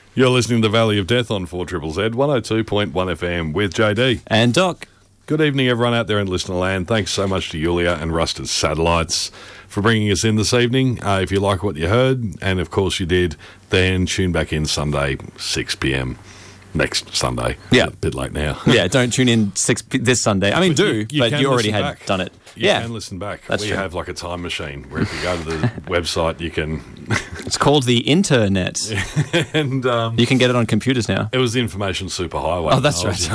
You're listening to The Valley of Death on 4ZZZ, 102.1 FM with JD. And Doc. Good evening, everyone out there in listener land. Thanks so much to Yulia and Rusted Satellites for bringing us in this evening. If you like what you heard, and of course you did, then tune back in Sunday, 6 p.m. next Sunday. Yeah. A bit late now. Yeah, don't tune in this Sunday. I mean, but you already had back. Done it. You can listen back. That's we true. have like a time machine where if you go to the website, you can... It's called the internet. and You can get it on computers now. it was the information superhighway. Oh, that's right.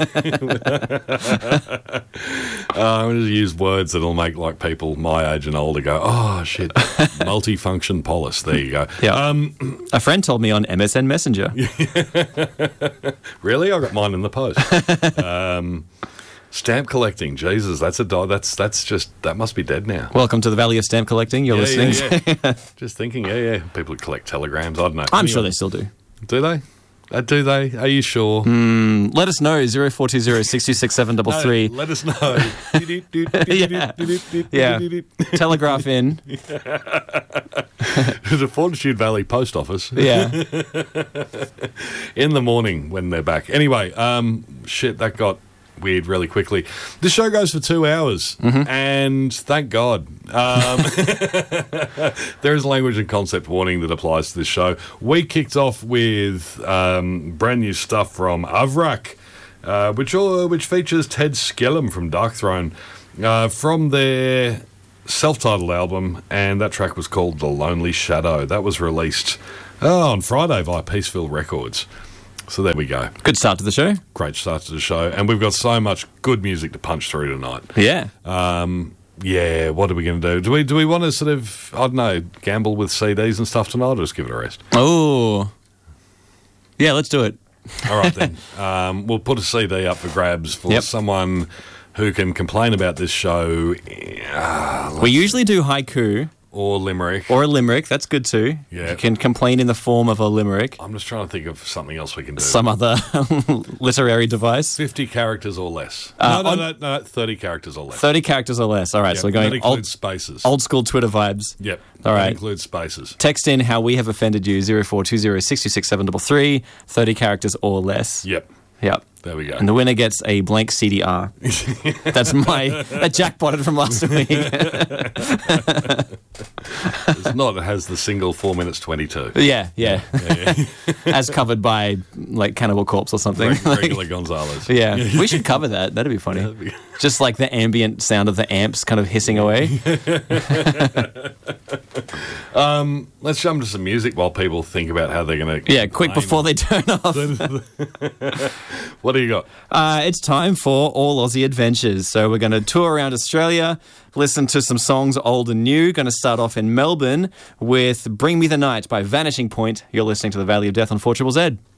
I'm going to use words that'll make like people my age and older go, oh, shit, multifunction polis. There you go. Yeah. A friend told me on MSN Messenger. Really? I got mine in the post. Stamp collecting. Jesus, that's that must be dead now. Welcome to the Valley of Stamp Collecting. You're listening. Yeah. Just thinking, people who collect telegrams, I don't know. I'm sure they still do. Do they? Do they? Are you sure? Let us know, 0420 626 733. Let us know. Yeah. Telegraph in. The Fortitude Valley Post Office. Yeah. In the morning when they're back. Anyway, that got weird really quickly. This show goes for 2 hours, and thank God. There is a language and concept warning that applies to this show. We kicked off with brand new stuff from Avrak, which features Ted Skellum from Darkthrone, from their self-titled album, and that track was called The Lonely Shadow. That was released on Friday via Peaceville Records. So there we go. Good start to the show. Great start to the show. And we've got so much good music to punch through tonight. Yeah. What are we going to do? Do we want to sort of, I don't know, gamble with CDs and stuff tonight, or just give it a rest? Oh. Yeah, let's do it. All right, then. We'll put a CD up for grabs for someone who can complain about this show. We usually do haiku. Or limerick. Or a limerick, that's good too. Yeah. You can complain in the form of a limerick. I'm just trying to think of something else we can do. Some other literary device. 50 characters or less. No, 30 characters or less. 30 characters or less. All right, so we're going that includes spaces. Old school Twitter vibes. Yep. All right. That includes spaces. Text in how we have offended you, 0420 626 733, 30 characters or less. Yep. Yep. There we go. And the winner gets a blank CDR. That's that jackpotted from last week. It's not. It has the single 4 minutes 22. Yeah. As covered by like Cannibal Corpse or something. Regular Gonzalez. Yeah. We should cover that. That'd be funny. Just like the ambient sound of the amps kind of hissing away. Let's jump to some music while people think about how they're going to... Yeah, quick before they turn off. What do you got? It's time for All Aussie Adventures. So we're going to tour around Australia, listen to some songs old and new. Going to start off in Melbourne with Bring Me the Night by Vanishing Point. You're listening to The Valley of Death on 4ZZZ.